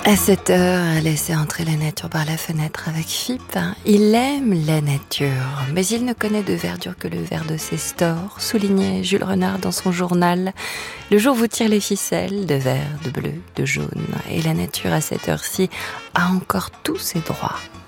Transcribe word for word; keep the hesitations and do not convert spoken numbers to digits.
À cette heure, laisser entrer la nature par la fenêtre avec Philippe. Il aime la nature, mais il ne connaît de verdure que le ver de ses stores, soulignait Jules Renard dans son journal. Le jour vous tire les ficelles, de vert, de bleu, de jaune, et la nature à cette heure-ci a encore tous ses droits.